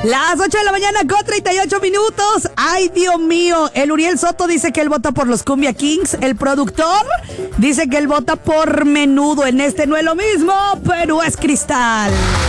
Las 8 de la mañana con 38 minutos. Ay, Dios mío. El Uriel Soto dice que él vota por los Cumbia Kings. El productor dice que él vota por Menudo. En este no es lo mismo, pero es Cristal.